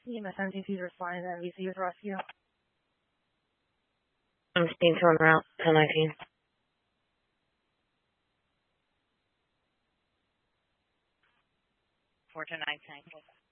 EMS MTC responding to NBC's rescue. I'm staying on route 1019. Four to 9 tank.